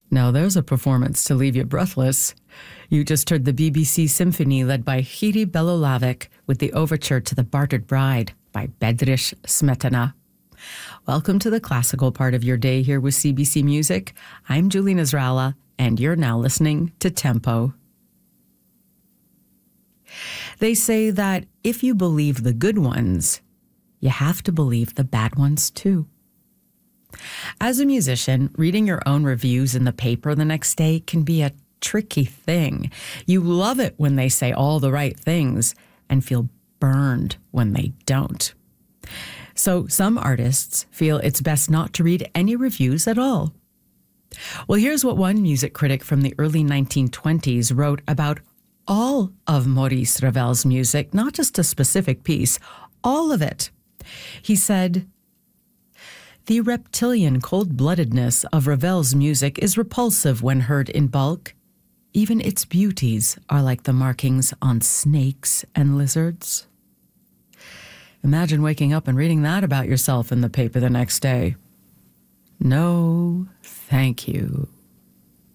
Now there's a performance to leave you breathless. You just heard the BBC Symphony led by Jiří Belohlavek with the overture to The Bartered Bride by Bedřich Smetana. Welcome to the classical part of your day here with CBC Music. I'm Julie Nasrallah, and you're now listening to Tempo. They say that if you believe the good ones, you have to believe the bad ones too. As a musician, reading your own reviews in the paper the next day can be a tricky thing. You love it when they say all the right things and feel burned when they don't. So some artists feel it's best not to read any reviews at all. Well, here's what one music critic from the early 1920s wrote about all of Maurice Ravel's music, not just a specific piece, all of it. He said, "The reptilian cold-bloodedness of Ravel's music is repulsive when heard in bulk. Even its beauties are like the markings on snakes and lizards." Imagine waking up and reading that about yourself in the paper the next day. No, thank you.